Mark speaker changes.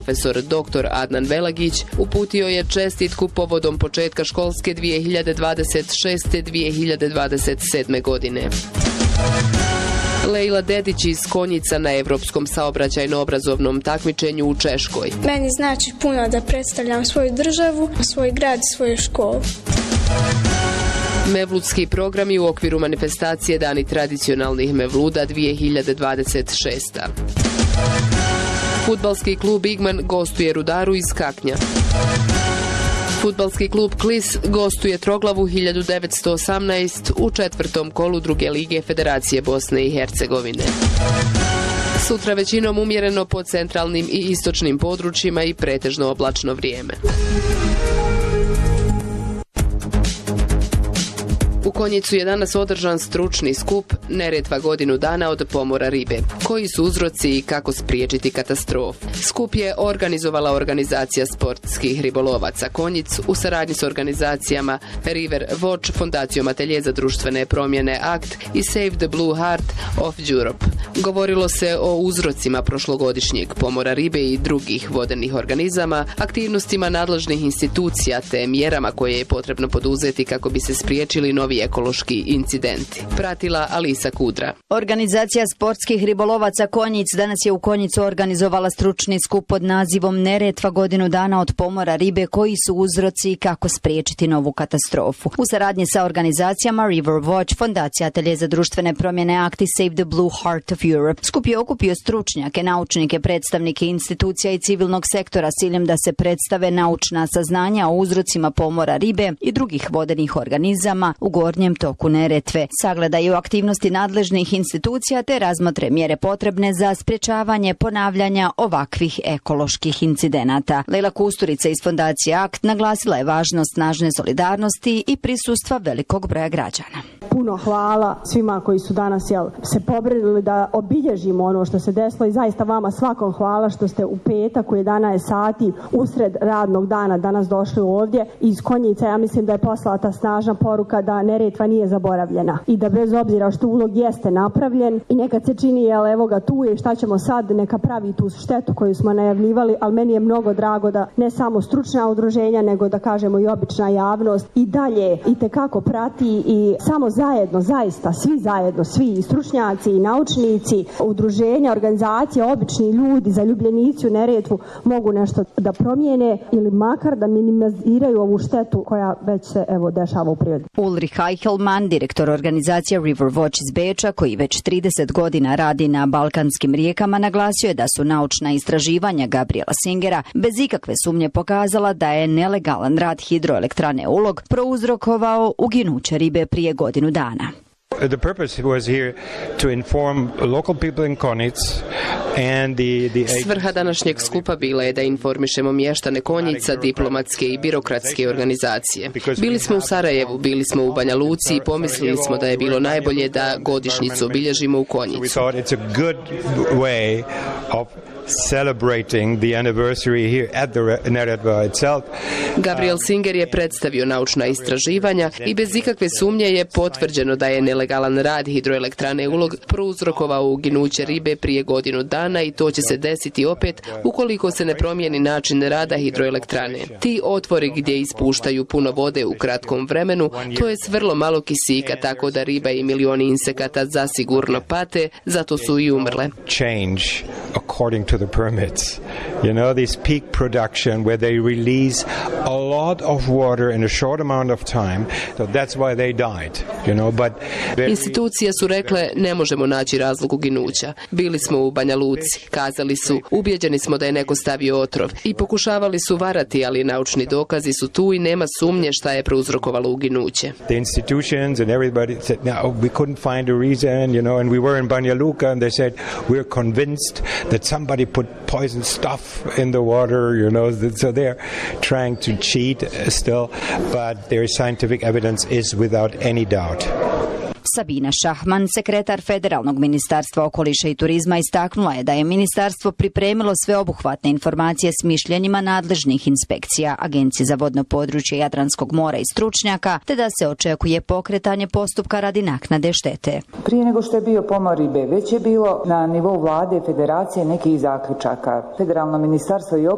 Speaker 1: Profesor dr. Adnan Velagić uputio je čestitku povodom početka školske 2026-2027. godine. Lejla Dedić iz Konjica na Evropskom saobraćajno-obrazovnom takmičenju u Češkoj.
Speaker 2: Meni znači puno da predstavljam svoju državu, svoj grad i svoju školu.
Speaker 1: Mevludski programi u okviru manifestacije Dani tradicionalnih Mevluda 2026. Fudbalski klub Igman gostuje Rudaru iz Kaknja. Fudbalski klub Klis gostuje Troglavu 1918 u četvrtom kolu druge lige Federacije Bosne i Hercegovine. Sutra većinom umjereno po centralnim i istočnim područjima i pretežno oblačno vrijeme. U Konjicu je danas održan stručni skup Neretva godinu dana od pomora ribe. Koji su uzroci i kako spriječiti katastrofu? Skup je organizovala organizacija sportskih ribolovaca Konjic u saradnji s organizacijama River Watch, Fondacijom Atelje za društvene promjene ACT i Save the Blue Heart of Europe. Govorilo se o uzrocima prošlogodišnjeg pomora ribe i drugih vodenih organizama, aktivnostima nadležnih institucija te mjerama koje je potrebno poduzeti kako bi se spriječili novi ekološki incidenti. Pratila Alisa Kudra.
Speaker 3: Organizacija sportskih ribolovaca Konjic danas je u Konjicu organizovala stručni skup pod nazivom Neretva godinu dana od pomora ribe, koji su uzroci i kako spriječiti novu katastrofu. U saradnji sa organizacijama River Watch, Fondacija Atelje za društvene promjene ACT i Save the Blue Heart of Europe. Skup je okupio stručnjake, naučnike, predstavnike institucija i civilnog sektora s ciljem da se predstave naučna saznanja o uzrocima pomora ribe i drugih vodenih organizama u gornjem toku Neretve, sagledaju aktivnosti nadležnih institucija te razmotre mjere potrebne za sprječavanje ponavljanja ovakvih ekoloških incidenata. Lejla Kusturica iz Fondacije ACT naglasila je važnost snažne solidarnosti i prisustva velikog broja građana.
Speaker 4: Puno hvala svima koji su danas se pobrinuli da obilježimo ono što se desilo i zaista vama svakom hvala što ste u petak u 11 sati usred radnog dana danas došli ovdje iz Konjica. Ja mislim da je poslala ta snažna poruka da Neretva nije zaboravljena i da bez obzira što ulog jeste napravljen i nekad se čini evo ga tu je, šta ćemo sad, neka pravi tu štetu koju smo najavljivali, ali meni je mnogo drago da ne samo stručna udruženja nego da kažemo i obična javnost i dalje itekako prati i samo zajedno, zaista svi zajedno, svi i stručnjaci i naučnici, udruženja, organizacije, obični ljudi, zaljubljenici u Neretvu mogu nešto da promijene ili makar da minimiziraju ovu štetu koja već se dešava u prirodi.
Speaker 3: Ulrich Eichelmann, direktor organizacije River Watch iz Beča, koji već 30 godina radi na balkanskim rijekama, naglasio je da su naučna istraživanja Gabriela Singera bez ikakve sumnje pokazala da je nelegalan rad hidroelektrane Ulog prouzrokovao uginuće ribe prije godinu dana.
Speaker 5: The purpose was here to inform local people in Konjic and the
Speaker 1: Svrha današnjeg skupa bila je da informišemo mještane Konjica, diplomatske i birokratske organizacije. Bili smo u Sarajevu, bili smo u Banja Luci i pomislili smo da je bilo najbolje da godišnjicu obilježimo u Konjicu.
Speaker 5: Celebrating the anniversary here at the Neretva itself.
Speaker 1: Gabriel Singer je predstavio naučna istraživanja i bez ikakve sumnje je potvrđeno da je nelegalan rad hidroelektrane Ulog prouzrokovao uginuće ribe prije godinu dana i to će se desiti opet ukoliko se ne promijeni način rada hidroelektrane. Ti otvori gdje ispuštaju puno vode u kratkom vremenu, to je s vrlo malo kisika, tako da riba i milioni insekata zasigurno pate, zato su i umrle.
Speaker 5: Change according to the permits. You know, this peak production where they release a lot of water in a short amount of time, so that's why they died, you know, but
Speaker 1: institucije su rekle ne možemo naći razlog uginuća. Bili smo u Banja Luci, kazali su, ubijeđeni smo da je neko stavio otrov i pokušavali su varati, ali naučni dokazi su tu i nema sumnje šta je prouzrokovalo uginuće.
Speaker 5: The institutions and everybody said no, we couldn't find a reason, you know, and we were in Banja Luka and they said we're convinced that somebody put poison stuff in the water, you know, so they're trying to cheat still, but their scientific evidence is without any doubt.
Speaker 3: Sabina Šahman, sekretar Federalnog ministarstva okoliša i turizma, istaknula je da je ministarstvo pripremilo sveobuhvatne informacije s mišljenjima nadležnih inspekcija, Agencije za vodno područje Jadranskog mora i stručnjaka, te da se očekuje pokretanje postupka radi naknade štete.
Speaker 6: Prije nego što je bio pomor ribe, već je bilo na nivou vlade i federacije nekih zaključaka. Federalno ministarstvo i